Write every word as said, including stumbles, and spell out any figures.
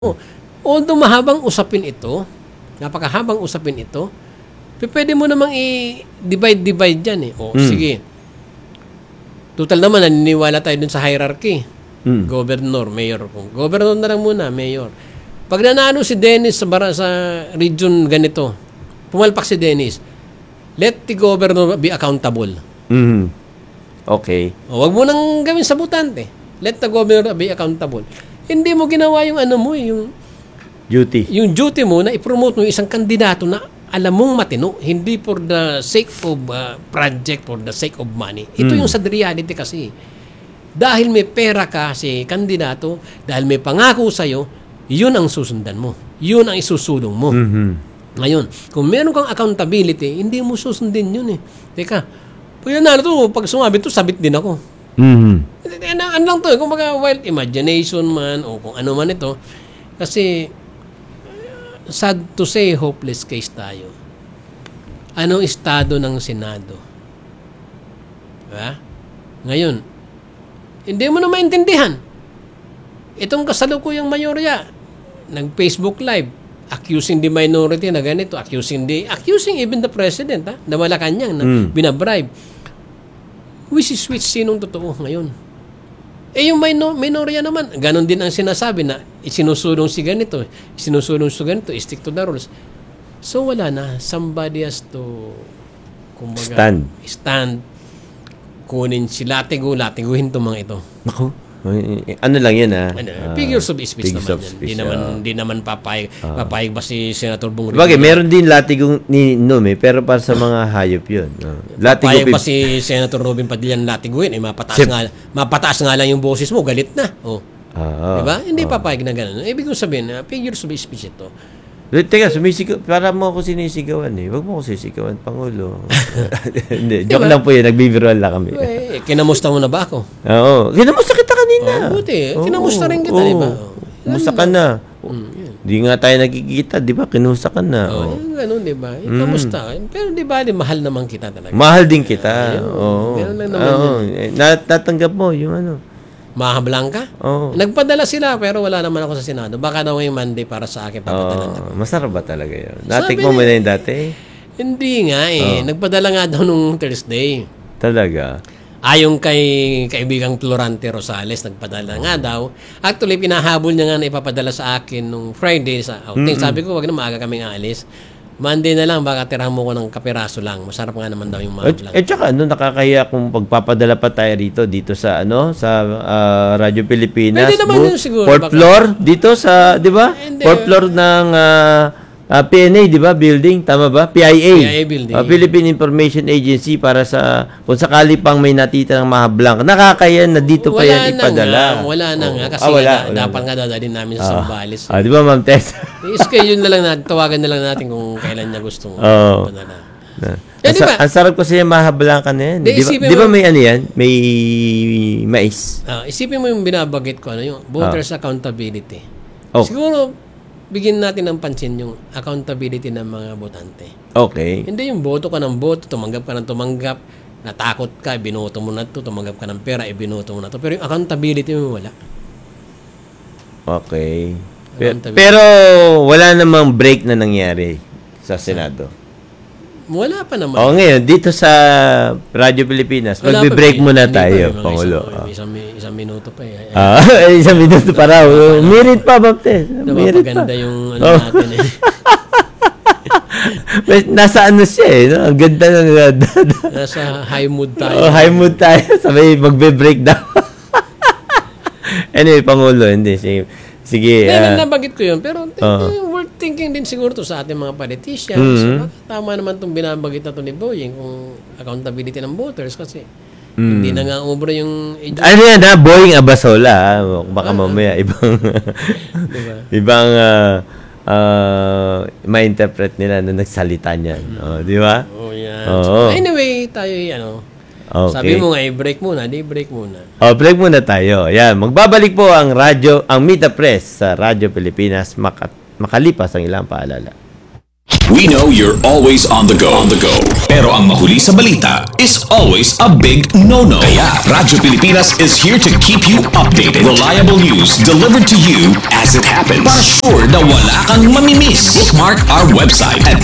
Oh, although mahabang usapin ito, napakahabang usapin ito, pwede mo namang i-divide-divide dyan eh. O, Mm. sige. Total naman, naniniwala tayo dun sa hierarchy. Mm. Governor, mayor. Governor na lang muna, mayor. Pag nanalo si Dennis sa, bara, sa region ganito, pumalpak si Dennis, let the governor be accountable. Mm. Okay. O, wag mo nang gawin sa butante. Let the governor be accountable. Hindi mo ginawa yung ano mo, yung Duty. yung duty mo na i-promote mo yung isang kandidato na alam mong matino, hindi for the sake of uh, project, for the sake of money. Ito Mm. yung sa reality kasi. Dahil may pera ka si kandidato, dahil may pangako sa'yo, yun ang susundan mo. Yun ang isusulong mo. Mhm. Ngayon, kung meron kang accountability, hindi mo susundin yun eh. Teka, pag nanalo to, pag sumabit to, sabit din ako. Mhm. Ano, ano lang to, kung mga wild imagination man o kung ano man ito. Kasi, sad to say, hopeless case tayo. Anong estado ng Senado? Diba? Ngayon, hindi mo na maintindihan. Itong kasalukuyang mayorya, nag-Facebook Live, accusing the minority na ganito, accusing the, accusing even the president, ha, na Malacanang, na Mm. binabribe. Which is which, sinong totoo ngayon? Eh yung minor, minorya naman, ganon din ang sinasabi na isinusulong si ganito, isinusulong si ganito, stick to the rules. So wala na, somebody has to kumbaga, Stand. stand, kunin si latigo, latiguhin itong mga ito. Naku. Ano lang yan ah. Ano, Ah, figures of speech figures naman of yan. speech, Di naman, ah. di naman papayag, papayag ba si Senator Bong Bagay, meron din latigong ni Nom eh, pero para sa mga hayop yun. Uh, Papayag latigo ba si Senator Robin Padilla na latiguhin? Eh, mapataas, Sip. nga, mapataas nga lang yung boses mo, galit na. Oh. Ah, Diba? Hindi papayag na gano'n. Ibig kong sabihin, uh, figures of speech ito. Eh, teka, sumisigaw, para mo ako sinisigawan eh. Huwag mo ako sisigawan, Pangulo. Hindi, joke Diba? lang po yun. Nagbibiruan lang kami. Eh, kinamusta mo na ba ako? Oo. Kinamusta kita kanina. Oh, buti. Oo, Kinamusta rin kita, oo. di ba? Kumusta ka na? Mm, yun. Di nga tayo nagkikita, di ba? Kinusta ka na. Oh, Oo. yung ganun, di ba? Eh, kamusta? Pero di ba, di, mahal naman kita talaga. Mahal din kita. Ayun. Oo. Ganun lang naman Oo. Eh, nat- Natanggap mo yung ano. Mahablang ka? Oo. Nagpadala sila, pero wala naman ako sa Senado. Baka daw ngayong Monday para sa akin, papadala na. Oo. Masarap ba talaga yun? Sabi Natikmo mo niya- na yung dati? Hindi nga eh. Nagpadala nga daw nung Thursday. Talaga? Ayon kay kaibigang Florante Rosales, nagpadala nga daw. Actually, pinahabol niya nga na ipapadala sa akin nung Friday sa outing. Sabi ko, wag na maaga kaming aalis. Monday na lang, baka tirahan mo ko ng kapiraso lang. Masarap nga naman daw yung mga At, vlog. eh, tsaka, ano, nakakahiya kung pagpapadala pa tayo rito, dito sa, ano, sa ah, Radyo Pilipinas. Pwede naman booth. yun siguro, Fourth baka. floor, dito sa, di ba? Hindi. Fourth floor ng ah, ah, P N A, di ba? Building, tama ba? P I A. P I A building. Ah, Philippine Information Agency para sa, kung sakali pang may natitirang mahablang. Nakakahiya na dito pa Wala yan na ipadala. nga, wala na Oo. nga. Kasi Ah, wala, nga, wala dapat na. nga dadalhin namin sa Sambales. Ah, di ba, Ma'am Tess? I-schedule na lang natin, tawagan na lang natin kung kailan niya gustong Oo. padala. Na. Eh, ang, di ba? sa- ang sarap kasi yung mahablang ka na yan. Di, Di ba, isipin di ba mo- may ano yan? May mais. Ah, isipin mo yung binabagit ko, ano, yung voters accountability. Oh. Siguro, bigyan natin ng pansin yung accountability ng mga botante. Okay. Hindi yung boto ka ng boto, tumanggap ka ng tumanggap, natakot ka, binoto mo na to, tumanggap ka ng pera, ibinoto mo na to. Pero yung accountability mo wala. Okay. Pe- Accountability. Pero wala namang break na nangyari sa Senado. Wala pa naman. O ngayon, dito sa Radyo Pilipinas, Wala pa, magbe-break may- muna hindi pa, tayo, may mga Pangulo. Isang, may isang, may isang minuto pa eh. Ah, isang minuto pa raw. Merit pa, Baptist. Merit pa. Napapaganda yung ano Oh. natin eh. May- Nasa ano siya eh. No? Ang ganda ng Nasa high mood tayo. oh, high mood tayo. Sabay magbe-break daw. Anyway, Pangulo, hindi. Sige. Sige. Hindi, ah, nabagit ko yun. Pero Oo. uh, worth thinking din siguro to sa ating mga politicians. Mhm. So, baka tama naman itong binabagit na to ni Boying kung accountability ng voters kasi hindi na nga umubra yung edu- ano yan ha? Boying Abasola. Ha? Baka mamaya ibang Diba? ibang uh, uh, ma-interpret nila na nagsalita niyan. Oh, di ba? Oh, yan. Oo. So, anyway, tayo ano. Okay. Sabi mo nga, i-break muna. Di break muna. Oh, break muna tayo. Yan, magbabalik po ang radyo, ang Meet the Press sa Radyo Pilipinas makat- makalipas ang ilang paalala. We know you're always on the go. On the go. Pero ang mahuli sa balita is always a big no-no. Kaya Radyo Pilipinas is here to keep you updated. Reliable news delivered to you as it happens. Para sure na wala kang mamimiss. Bookmark our website at